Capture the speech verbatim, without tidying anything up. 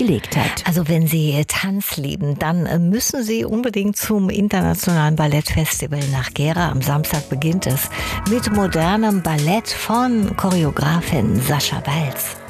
gelegt hat. Also wenn Sie Tanz lieben, dann müssen Sie unbedingt zum Internationalen Ballettfestival nach Gera. Am Samstag beginnt es mit modernem Ballett von Choreografin Sascha Walz.